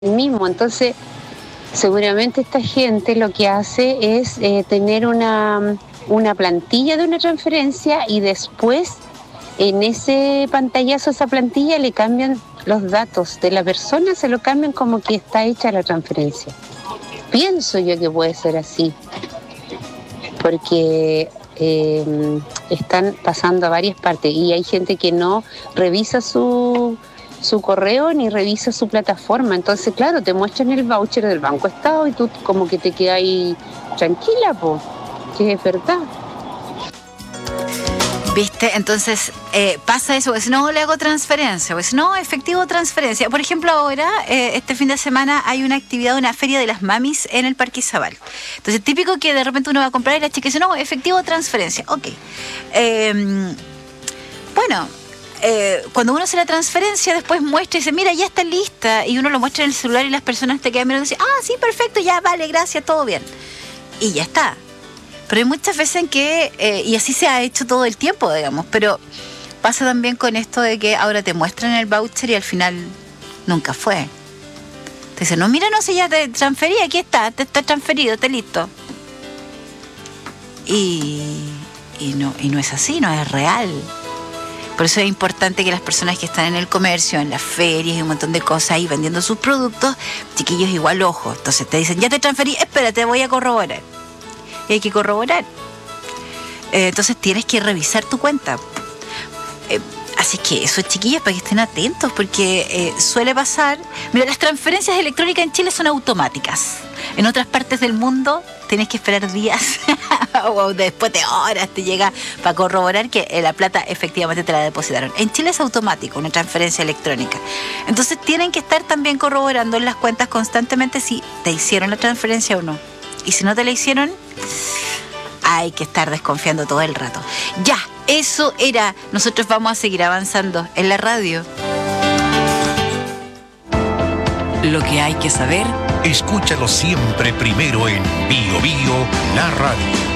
mismo. Entonces, seguramente esta gente lo que hace es tener una plantilla de una transferencia y después en ese pantallazo, esa plantilla, le cambian los datos de la persona, se lo cambian como que está hecha la transferencia. Pienso yo que puede ser así, porque están pasando a varias partes y hay gente que no revisa su correo ni revisa su plataforma. Entonces, claro, te muestran el voucher del Banco Estado y tú como que te quedas ahí tranquila, po, que es verdad. ¿Viste? Entonces pasa eso, pues no le hago transferencia, pues no, efectivo transferencia. Por ejemplo, ahora, este fin de semana hay una actividad, una feria de las mamis en el Parque Izabal. Entonces, típico que de repente uno va a comprar y la chica dice, no, efectivo transferencia. Ok. Bueno, cuando uno hace la transferencia, después muestra y dice, mira, ya está lista. Y uno lo muestra en el celular y las personas te quedan mirando y dicen, ah, sí, perfecto, ya, vale, gracias, todo bien. Y ya está. Pero hay muchas veces en que, y así se ha hecho todo el tiempo, digamos, pero pasa también con esto de que ahora te muestran el voucher y al final nunca fue. Te dicen, no, mira, no sé, ya te transferí, aquí está transferido, está listo. Y no es así, no es real. Por eso es importante que las personas que están en el comercio, en las ferias y un montón de cosas ahí vendiendo sus productos, chiquillos, igual ojo. Entonces te dicen, ya te transferí, espérate, voy a corroborar. Y hay que corroborar. Entonces tienes que revisar tu cuenta. Así que eso, chiquillos, para que estén atentos, porque suele pasar. Mira, las transferencias electrónicas en Chile son automáticas. En otras partes del mundo tienes que esperar días o después de horas te llega para corroborar que la plata efectivamente te la depositaron. En Chile es automático, una transferencia electrónica. Entonces tienen que estar también corroborando en las cuentas constantemente si te hicieron la transferencia o no. Y si no te la hicieron, hay que estar desconfiando todo el rato. Ya, eso era. Nosotros vamos a seguir avanzando en la radio. Lo que hay que saber, escúchalo siempre primero en Bio Bio, la radio.